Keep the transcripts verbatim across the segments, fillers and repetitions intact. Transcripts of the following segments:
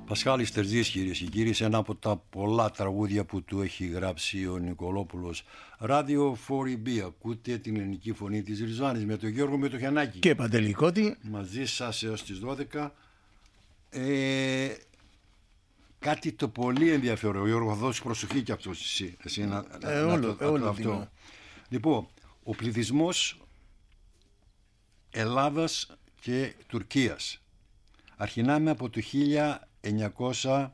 Πασχάλης Τερζής, κυρίες και κύριοι, σε ένα από τα πολλά τραγούδια που του έχει γράψει ο Νικολόπουλος. Radio φορ ι μπι, ακούτε την ελληνική φωνή της Ριζάνης με τον Γιώργο Μετοχιανάκη και Παντελή Κώτη. Μαζί σας έως τις δώδεκα. Ε, κάτι το πολύ ενδιαφέρον, Γιώργο, θα δώσεις προσοχή και αυτό εσύ, εσύ να, ε, να, όλο, να, όλο να, αυτό. Λοιπόν, ο πληθυσμός Ελλάδας και Τουρκίας αρχινάμε από το χίλια εννιακόσια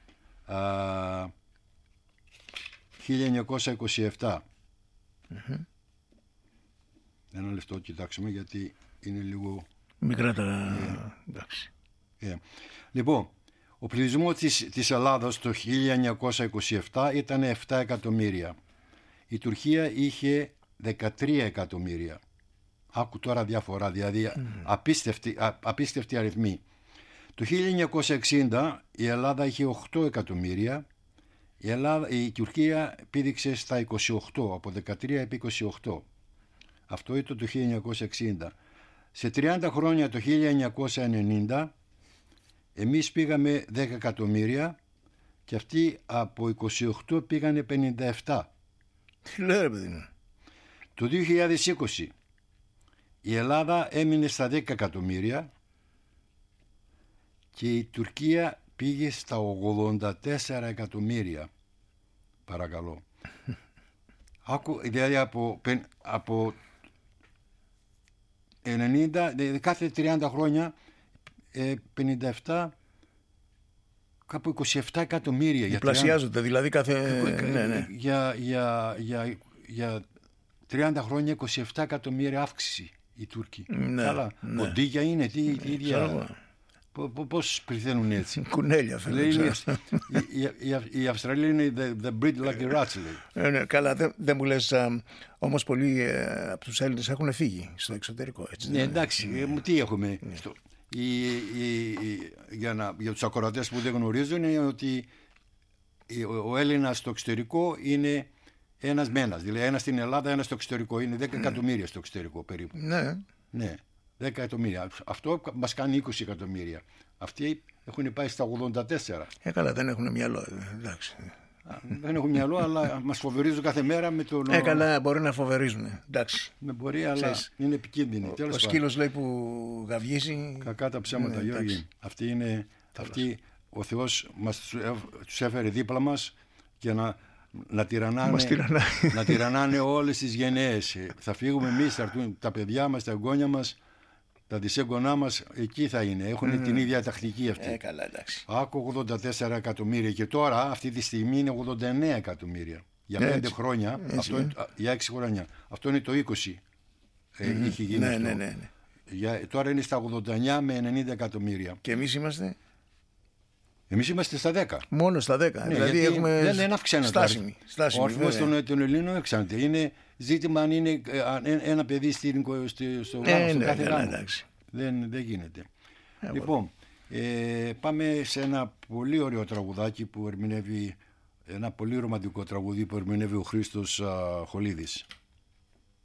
είκοσι επτά. Mm-hmm. Ένα λεπτό κοιτάξουμε γιατί είναι λίγο μικρά τα... Yeah. Εντάξει. Yeah. Λοιπόν, ο πληθυσμός της, της Ελλάδας το χίλια εννιακόσια είκοσι επτά ήταν επτά εκατομμύρια. Η Τουρκία είχε δεκατρία εκατομμύρια. Άκου τώρα διαφορά, δηλαδή mm. απίστευτη, α, απίστευτη αριθμή. Το χίλια εννιακόσια εξήντα η Ελλάδα είχε οκτώ εκατομμύρια, η, Ελλάδα, η Τουρκία πήδηξε στα είκοσι οκτώ, από δεκατρία επί είκοσι οκτώ. Αυτό ήταν το χίλια εννιακόσια εξήντα. Σε τριάντα χρόνια το χίλια εννιακόσια ενενήντα εμείς πήγαμε δέκα εκατομμύρια και αυτοί από είκοσι οκτώ πήγανε πενήντα επτά. Τι λέει ρε παιδί μου. Το δύο χιλιάδες είκοσι η Ελλάδα έμεινε στα δέκα εκατομμύρια και η Τουρκία πήγε στα ογδόντα τέσσερα εκατομμύρια. Παρακαλώ. Άκου, δηλαδή από, από ενενήντα, δηλαδή κάθε τριάντα χρόνια πενήντα επτά, κάπου είκοσι επτά εκατομμύρια. Διπλασιάζονται δηλαδή κάθε... ναι, ναι. Για, για, για, για τριάντα χρόνια είκοσι επτά εκατομμύρια αύξηση οι Τούρκοι. Ναι, καλά. Ναι. Κοντίγια είναι, τι, τι ίδια... Πώς πληθαίνουν έτσι. Κουνέλια φαίνεται. Η Αυστραλία είναι the, the breed like the rats. Ε, ναι, καλά, δεν δε μου λες, α, όμως πολλοί ε, από τους Έλληνες έχουν φύγει στο εξωτερικό. Έτσι, ναι, εντάξει, ε, τι έχουμε. Ναι. Στο, η, η, η, για, να, για τους ακροατές που δεν γνωρίζουν είναι ότι ο, ο Έλληνας στο εξωτερικό είναι ένας με ένας. Δηλαδή ένας στην Ελλάδα, ένας στο εξωτερικό. Είναι δέκα εκατομμύρια στο εξωτερικό περίπου. Ναι. Ναι. δέκα εκατομμύρια. Αυτό μας κάνει είκοσι εκατομμύρια. Αυτοί έχουν πάει στα ογδόντα τέσσερα. Ε, καλά, δεν έχουν μυαλό. Εντάξει. Α, δεν έχουν μυαλό, αλλά μας φοβερίζουν κάθε μέρα με τον. Ε, καλά, μπορεί να φοβερίζουν. Εντάξει. Με μπορεί, αλλά Ξέρεις, είναι επικίνδυνοι. Ο, ο σκύλος λέει που γαβγίζει. Κακά τα ψέματα, ναι, Γιώργη. Αυτή είναι. Αυτή, ο Θεός μας τους έφερε δίπλα μας για να. Να τυραννάνε, να τυραννάνε όλες τις γενναίες. Θα φύγουμε εμείς, θα έρθουν τα παιδιά μας, τα εγγόνια μας, τα δυσέγγονά μας, εκεί θα είναι. Έχουν mm. την ίδια τακτική αυτή. Ε, καλά, εντάξει. Άκου ογδόντα τέσσερα εκατομμύρια και τώρα αυτή τη στιγμή είναι ογδόντα εννέα εκατομμύρια. Για πέντε έτσι. χρόνια, έτσι, αυτό είναι, για έξι χρόνια. Αυτό είναι το είκοσι. Mm. Ε, είχε γίνει ναι, αυτό. Ναι, ναι, ναι. Για, τώρα είναι στα ογδόντα εννέα με ενενήντα εκατομμύρια. Και εμείς είμαστε... Εμείς είμαστε στα δέκα. Μόνο στα δέκα. Ναι, δηλαδή έχουμε δεν, δεν αυξάνεται. Στάσιμη. Ο αριθμός των, των Ελλήνων αυξάνεται. Είναι ζήτημα αν είναι ένα παιδί στην, στο, στο, ε, στο ναι, κάθε ναι, γάμο. Ναι, δεν, δεν γίνεται. Ε, λοιπόν, ε, πάμε σε ένα πολύ ωραίο τραγουδάκι που ερμηνεύει, ένα πολύ ρομαντικό τραγουδί που ερμηνεύει ο Χρήστος α, Χολίδης.